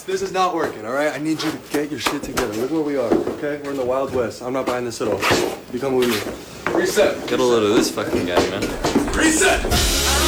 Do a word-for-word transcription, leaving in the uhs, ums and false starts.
this is not working, all right? I need you to get your shit together. Look where we are, okay? We're in the Wild West. I'm not buying this at all. You come with me. Reset. Get a load of this fucking guy, man. Reset!